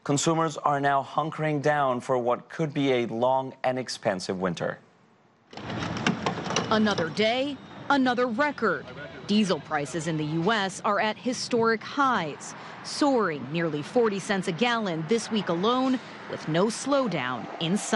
Consumers are now hunkering down for what could be a long and expensive winter. Another day, another record. Diesel prices in the U.S. are at historic highs, soaring nearly 40 cents a gallon this week alone, with no slowdown in sight.